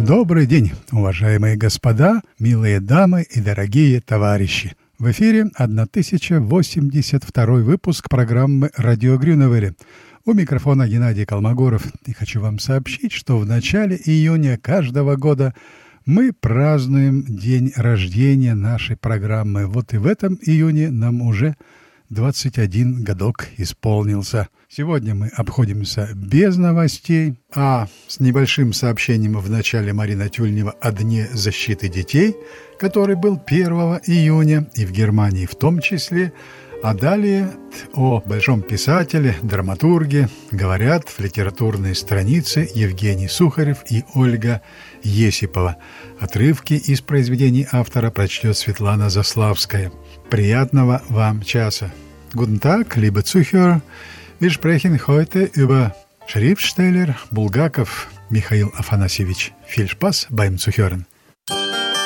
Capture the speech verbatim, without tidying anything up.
Добрый день, уважаемые господа, милые дамы и дорогие товарищи. В эфире тысяча восемьдесят второй выпуск программы «Радио Грюновери». У микрофона Геннадий Колмогоров. И хочу вам сообщить, что в начале июня каждого года мы празднуем день рождения нашей программы. Вот и в этом июне нам уже двадцать один годок исполнился. Сегодня мы обходимся без новостей, а с небольшим сообщением в начале Марина Тюльнева о Дне защиты детей, который был первого июня и в Германии в том числе. А далее о большом писателе, драматурге говорят в литературной странице Евгений Сухарев и Ольга Есипова. Отрывки из произведений автора прочтет Светлана Заславская. Приятного вам часа. Guten Tag, liebe Zuhörer. Wir sprechen heute über Schriftsteller Булгаков Михаил Афанасьевич. Viel Spaß beim Zuhören.